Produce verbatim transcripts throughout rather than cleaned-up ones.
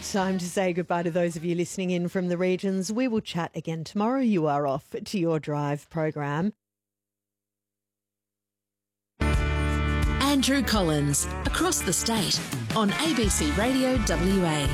Time to say goodbye to those of you listening in from the regions. We will chat again tomorrow. You are off to your drive program. Andrew Collins, across the state on A B C Radio W A.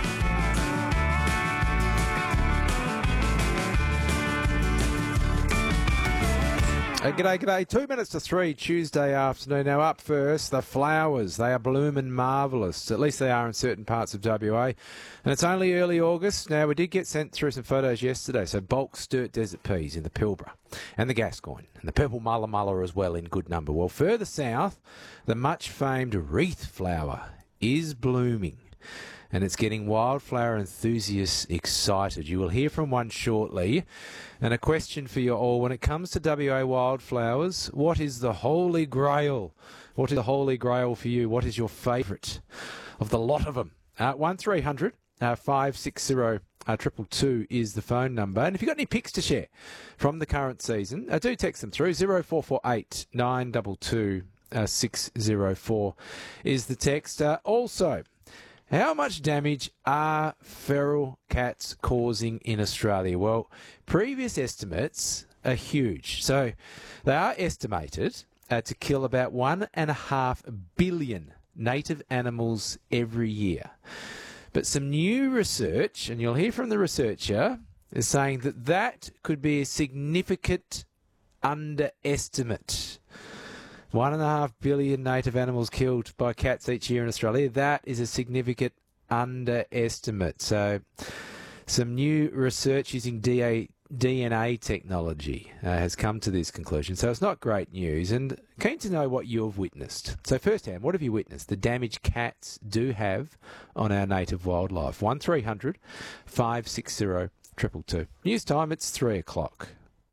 Uh, g'day, g'day. Two minutes to three Tuesday afternoon. Now up first, the flowers. They are blooming marvellous. At least they are in certain parts of W A. And it's only early August. Now, we did get sent through some photos yesterday. So bulk Sturt Desert Peas in the Pilbara and the Gascoyne and the purple mulla mulla as well in good number. Well, further south, the much famed wreath flower is blooming. And it's getting wildflower enthusiasts excited. You will hear from one shortly. And a question for you all. When it comes to W A wildflowers, what is the holy grail? What is the holy grail for you? What is your favourite of the lot of them? Uh, one three hundred five six zero triple two is the phone number. And if you've got any pics to share from the current season, uh, do text them through. zero four four eight nine two two six zero four is the text. Uh, also, how much damage are feral cats causing in Australia? Well, previous estimates are huge. So they are estimated uh, to kill about one and a half billion native animals every year. But some new research, and you'll hear from the researcher, is saying that that could be a significant underestimate. One and a half billion native animals killed by cats each year in Australia. That is a significant underestimate. So some new research using D N A technology uh, has come to this conclusion. So it's not great news. And keen to know what you've witnessed. So firsthand, what have you witnessed? The damage cats do have on our native wildlife. one three hundred five six zero two two two. News time, it's three o'clock.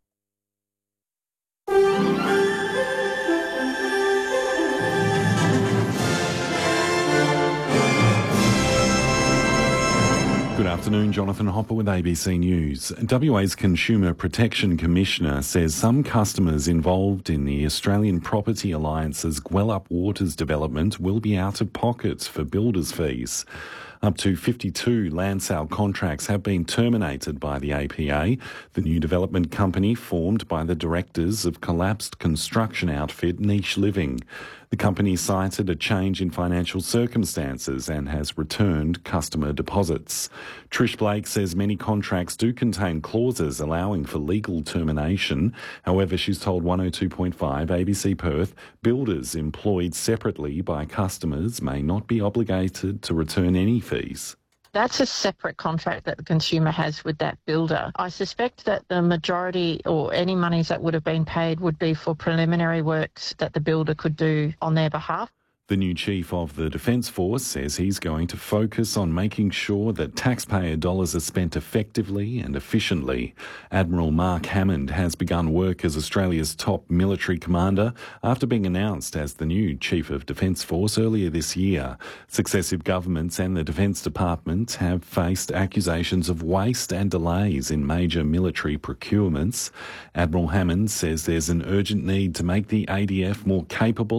Good afternoon, Jonathan Hopper with A B C News. W A's Consumer Protection Commissioner says some customers involved in the Australian Property Alliance's Gwelup Waters development will be out of pocket for builders' fees. Up to fifty-two land sale contracts have been terminated by the A P A, the new development company formed by the directors of collapsed construction outfit Niche Living. The company cited a change in financial circumstances and has returned customer deposits. Trish Blake says many contracts do contain clauses allowing for legal termination. However, she's told one oh two point five A B C Perth, builders employed separately by customers may not be obligated to return any fees. That's a separate contract that the consumer has with that builder. I suspect that the majority or any monies that would have been paid would be for preliminary works that the builder could do on their behalf. The new chief of the Defence Force says he's going to focus on making sure that taxpayer dollars are spent effectively and efficiently. Admiral Mark Hammond has begun work as Australia's top military commander after being announced as the new Chief of Defence Force earlier this year. Successive governments and the Defence Department have faced accusations of waste and delays in major military procurements. Admiral Hammond says there's an urgent need to make the A D F more capable